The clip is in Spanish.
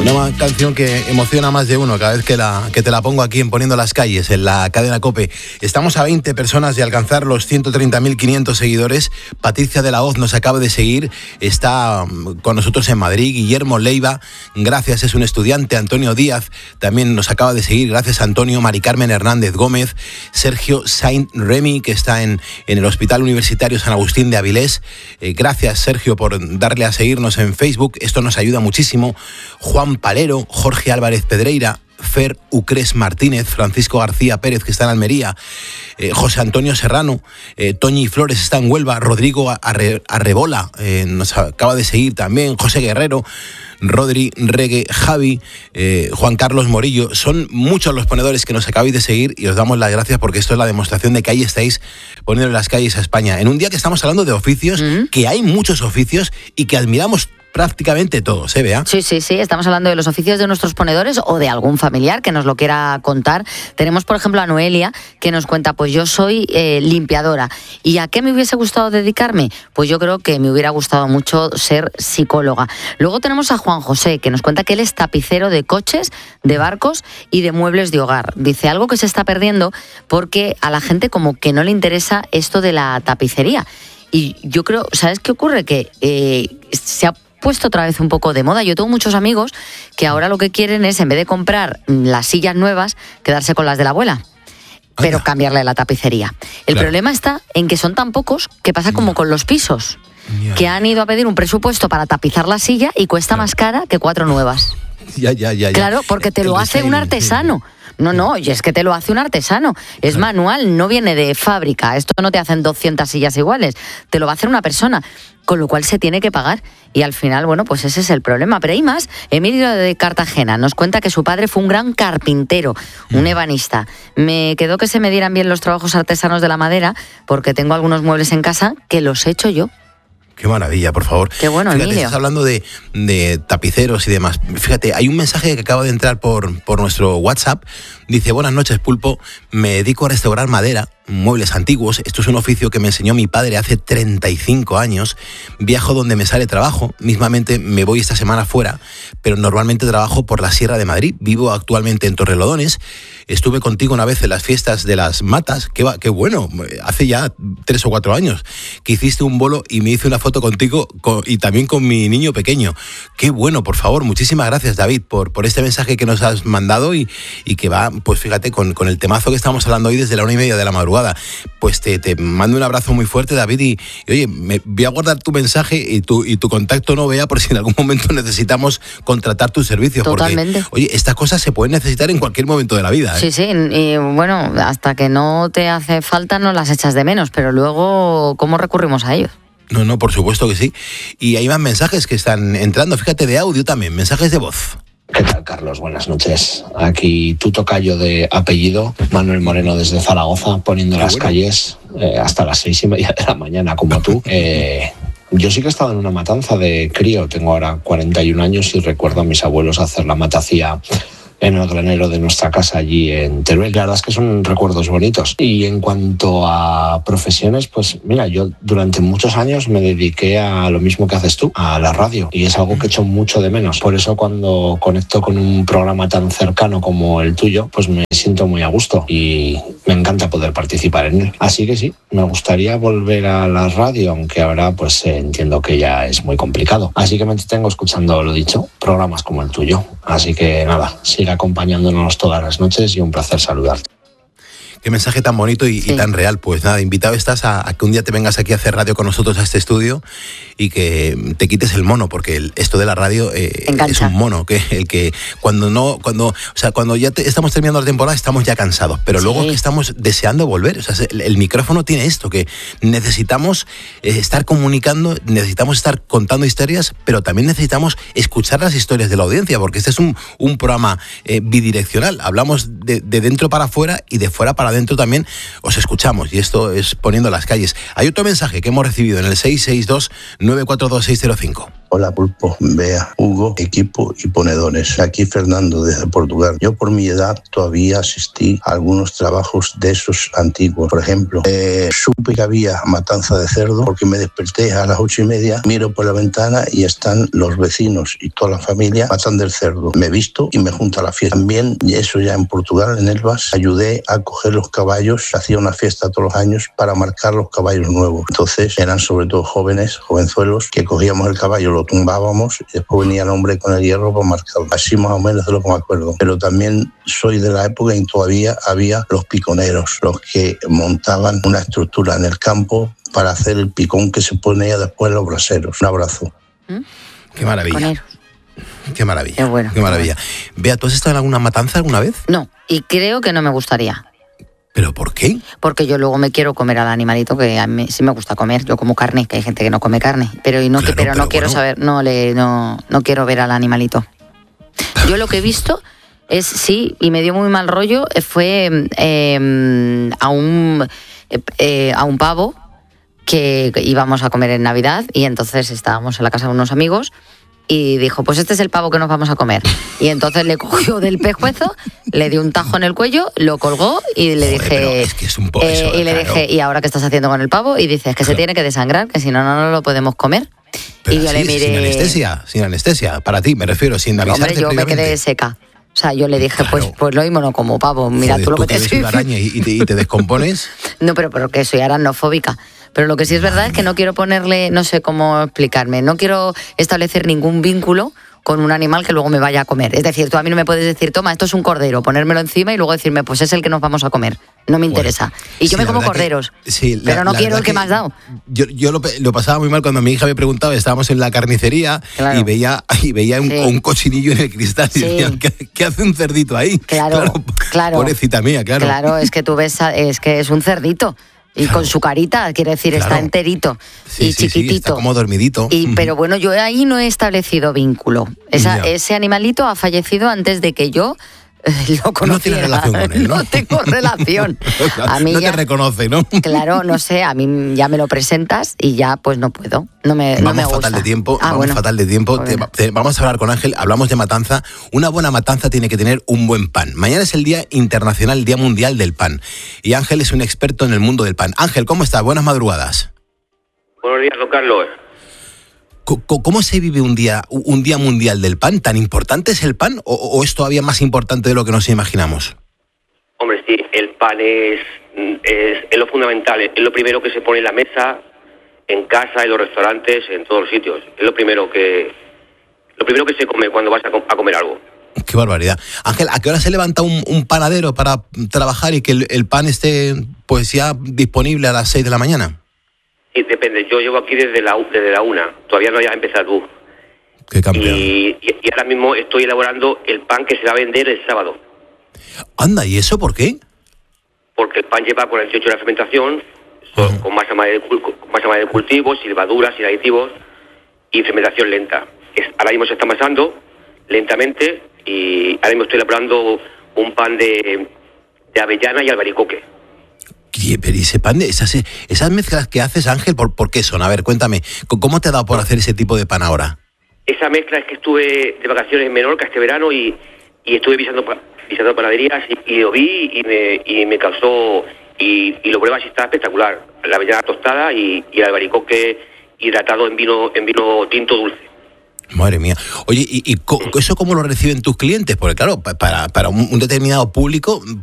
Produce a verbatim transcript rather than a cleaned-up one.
Una canción que emociona a más de uno cada vez que, la, que te la pongo aquí en Poniendo las Calles, en la cadena COPE. Estamos a veinte personas de alcanzar los ciento treinta mil quinientos seguidores. Patricia de la Hoz nos acaba de seguir, está con nosotros en Madrid. Guillermo Leiva, gracias, es un estudiante. Antonio Díaz también nos acaba de seguir, gracias Antonio. Mari Carmen Hernández Gómez, Sergio Saint Remy, que está en, en el Hospital Universitario San Agustín de Avilés. Eh, gracias Sergio por darle a seguirnos en Facebook, esto nos ayuda muchísimo. Juan Palero, Jorge Álvarez Pedreira, Fer Ucrés Martínez, Francisco García Pérez, que está en Almería, eh, José Antonio Serrano, eh, Toñi Flores está en Huelva, Rodrigo Arre, Arrebola eh, nos acaba de seguir también, José Guerrero, Rodri Regue, Javi, eh, Juan Carlos Morillo. Son muchos los ponedores que nos acabáis de seguir y os damos las gracias porque esto es la demostración de que ahí estáis poniendo en las calles a España. En un día que estamos hablando de oficios, mm. que hay muchos oficios y que admiramos prácticamente todos, ¿eh, Bea? Sí, sí, sí, estamos hablando de los oficios de nuestros ponedores o de algún familiar que nos lo quiera contar. Tenemos, por ejemplo, a Noelia, que nos cuenta, pues yo soy eh, limpiadora. ¿Y a qué me hubiese gustado dedicarme? Pues yo creo que me hubiera gustado mucho ser psicóloga. Luego tenemos a Juan José, que nos cuenta que él es tapicero de coches, de barcos y de muebles de hogar. Dice, algo que se está perdiendo porque a la gente como que no le interesa esto de la tapicería. Y yo creo, ¿sabes qué ocurre? Que eh, se ha puesto otra vez un poco de moda. Yo tengo muchos amigos que ahora lo que quieren es, en vez de comprar las sillas nuevas, quedarse con las de la abuela, pero cambiarle la tapicería. El claro. problema está en que son tan pocos que pasa como con los pisos, ya. que han ido a pedir un presupuesto para tapizar la silla y cuesta ya. más cara que cuatro nuevas. Ya, ya, ya, ya. Claro, porque te lo hace un artesano. No, no, y es que te lo hace un artesano. Es claro. manual, no viene de fábrica. Esto no te hacen doscientas sillas iguales. Te lo va a hacer una persona, con lo cual se tiene que pagar. Y al final, bueno, pues ese es el problema. Pero hay más. Emilio de Cartagena nos cuenta que su padre fue un gran carpintero, un mm. ebanista. Me quedó que se me dieran bien los trabajos artesanos de la madera, porque tengo algunos muebles en casa que los he hecho yo. Qué maravilla, por favor. Qué bueno, Fíjate, Emilio. Estás hablando de, de tapiceros y demás. Fíjate, hay un mensaje que acaba de entrar por, por nuestro WhatsApp. Dice, buenas noches, Pulpo. Me dedico a restaurar madera, muebles antiguos. Esto es un oficio que me enseñó mi padre hace treinta y cinco años. Viajo donde me sale trabajo. Mismamente me voy esta semana fuera, pero normalmente trabajo por la Sierra de Madrid. Vivo actualmente en Torrelodones. Estuve contigo una vez en las fiestas de las matas. Qué, qué bueno, hace ya tres o cuatro años que hiciste un bolo y me hice una foto contigo con, y también con mi niño pequeño. Qué bueno, por favor. Muchísimas gracias, David, por, por este mensaje que nos has mandado y, y que va, pues fíjate, con, con el temazo que estamos hablando hoy desde la una y media de la madrugada. Pues te, te mando un abrazo muy fuerte, David, y, y oye, me, voy a guardar tu mensaje y tu, y tu contacto, no Bea, por si en algún momento necesitamos contratar tus servicios. Totalmente. Porque, oye, estas cosas se pueden necesitar en cualquier momento de la vida, ¿eh? Sí, sí, y bueno, hasta que no te hace falta no las echas de menos, pero luego, ¿cómo recurrimos a ellos? No, no, por supuesto que sí. Y hay más mensajes que están entrando, fíjate, de audio también, mensajes de voz. ¿Qué tal, Carlos? Buenas noches. Aquí tu tocayo de apellido, Manuel Moreno desde Zaragoza, poniendo Qué las bueno. calles eh, hasta las seis y media de la mañana, como tú. Eh, yo sí que he estado en una matanza de crío, tengo ahora cuarenta y un años y recuerdo a mis abuelos hacer la matacía en el granero de nuestra casa allí en Teruel. La verdad es que son recuerdos bonitos. Y en cuanto a profesiones, pues mira, yo durante muchos años me dediqué a lo mismo que haces tú, a la radio, y es algo que echo mucho de menos. Por eso cuando conecto con un programa tan cercano como el tuyo, pues me siento muy a gusto y me encanta poder participar en él. Así que sí, me gustaría volver a la radio, aunque ahora pues eh, entiendo que ya es muy complicado. Así que me entretengo escuchando, lo dicho, programas como el tuyo. Así que nada, sigue acompañándonos todas las noches y un placer saludarte. Qué mensaje tan bonito y, sí. y tan real. Pues nada, invitado estás a, a que un día te vengas aquí a hacer radio con nosotros a este estudio y que te quites el mono, porque el, esto de la radio eh, es un mono, que el que cuando no, cuando, o sea, cuando ya te, estamos terminando la temporada estamos ya cansados, pero sí. luego que estamos deseando volver. O sea, el, el micrófono tiene esto, que necesitamos eh, estar comunicando, necesitamos estar contando historias, pero también necesitamos escuchar las historias de la audiencia, porque este es un, un programa eh, bidireccional. Hablamos de, de dentro para afuera y de fuera para adentro adentro también os escuchamos, y esto es poniendo las calles. Hay otro mensaje que hemos recibido en el seis seis dos, nueve cuatro dos, seis cero cinco. Hola Pulpo, Bea, Hugo, equipo y ponedores. Aquí Fernando desde Portugal. Yo por mi edad todavía asistí a algunos trabajos de esos antiguos. Por ejemplo, eh, supe que había matanza de cerdo porque me desperté a las ocho y media, miro por la ventana y están los vecinos y toda la familia matando el cerdo. Me visto y me junto a la fiesta. También, y eso ya en Portugal, en Elvas, ayudé a coger los caballos. Hacía una fiesta todos los años para marcar los caballos nuevos. Entonces eran sobre todo jóvenes, jovenzuelos, que cogíamos el caballo, lo tumbábamos y después venía el hombre con el hierro para marcarlo. Así más o menos de lo que me acuerdo. Pero también soy de la época en que todavía había los piconeros, los que montaban una estructura en el campo para hacer el picón que se ponía después en los braseros. Un abrazo. ¿Mm? Qué maravilla. Piconero. Qué maravilla. Qué bueno. Qué maravilla. Bea, ¿tú has estado en alguna matanza alguna vez? No, y creo que no me gustaría. ¿Pero por qué? Porque yo luego me quiero comer al animalito, que a mí sí me gusta comer. Yo como carne, que hay gente que no come carne, pero y no Claro, pero no pero quiero bueno. saber, no le no no quiero ver al animalito. Yo lo que he visto es sí, y me dio muy mal rollo, fue eh, a un eh, eh, a un pavo que íbamos a comer en Navidad, y entonces estábamos en la casa de unos amigos y dijo, pues este es el pavo que nos vamos a comer. Y entonces le cogió del pescuezo, le dio un tajo en el cuello, lo colgó y le Joder, pero dije... es que es un poco eh, eso, y le claro. dije, ¿y ahora qué estás haciendo con el pavo? Y dice, es que se Claro. tiene que desangrar, que si no, no, no lo podemos comer. Pero y yo así, le miré... sin anestesia, sin anestesia, para ti, me refiero, sin avisarte Hombre, yo me previamente. quedé seca. O sea, yo le dije, Claro. pues pues lo mismo no como pavo. Mira, Joder, tú lo tú que te te ves estoy una araña y, y te, y te descompones. No, pero porque soy aracnofóbica. Pero lo que sí es verdad es que no quiero ponerle, no sé cómo explicarme, no quiero establecer ningún vínculo con un animal que luego me vaya a comer. Es decir, tú a mí no me puedes decir, toma, esto es un cordero, ponérmelo encima y luego decirme, pues es el que nos vamos a comer. No me interesa. Bueno, y yo sí, me la como verdad que- corderos, sí, la- pero no la quiero verdad el que, me has dado. Yo, yo lo, pe- lo pasaba muy mal cuando mi hija me preguntaba, estábamos en la carnicería Claro. y veía, y veía un, Sí. un cochinillo en el cristal y Sí. decía, ¿qué, qué hace un cerdito ahí? Claro, claro. Pobrecita mía, claro. Claro, es que tú ves, a- es que es un cerdito. Y Claro. con su carita, quiere decir, está Claro. enterito Sí, y sí, sí, chiquitito. está como dormidito. Y, pero bueno, yo ahí no he establecido vínculo. Esa, Ya. ese animalito ha fallecido antes de que yo eh, lo conociera. No tienes relación con él, ¿no? No tengo relación. A mí no ya, te reconoce, ¿no? claro, no sé, a mí ya me lo presentas y ya pues no puedo. No me, no Vamos me gusta. fatal de tiempo, Ah, vamos bueno. fatal de tiempo. Te- Bueno. te- vamos a hablar con Ángel, hablamos de matanza. Una buena matanza tiene que tener un buen pan. Mañana es el Día Internacional, el Día Mundial del Pan. Y Ángel es un experto en el mundo del pan. Ángel, ¿cómo estás? Buenas madrugadas. Buenos días, don Carlos. Co- co- ¿Cómo se vive un día, un día mundial del pan? ¿Tan importante es el pan o, o es todavía más importante de lo que nos imaginamos? Hombre, sí, el pan es, es, es lo fundamental, es lo primero que se pone en la mesa, en casa, en los restaurantes, en todos los sitios. Es lo primero que lo primero que se come cuando vas a, com- a comer algo. Qué barbaridad. Ángel, ¿a qué hora se levanta un, un panadero para trabajar y que el, el pan esté pues ya disponible a las seis de la mañana? Sí, depende. Yo llevo aquí desde la u- desde la una. Todavía no hayas empezado tú. Qué campeón. Y, y, y ahora mismo estoy elaborando el pan que se va a vender el sábado. Anda, ¿y eso por qué? Porque el pan lleva cuarenta y ocho horas de fermentación, so- Ajá. con masa madre de, cul- con masa madre de cultivos, silvaduras, sin aditivos y fermentación lenta. Es- ahora mismo se está amasando lentamente y ahora mismo estoy elaborando un pan de, de avellana y albaricoque. Oye, pero ¿y ese pan, de esas, esas mezclas que haces, Ángel, ¿por, por qué son? A ver, cuéntame, ¿cómo te ha dado por hacer ese tipo de pan ahora? Esa mezcla es que estuve de vacaciones en Menorca este verano y, y estuve visitando, pa- visitando panaderías y, y lo vi y me, y me causó, y, y lo pruebas y está espectacular. La avellana tostada y, y el albaricoque hidratado en vino, en vino tinto dulce. Madre mía. Oye, ¿y, y co- eso cómo lo reciben tus clientes? Porque claro, pa- para, para un, un determinado público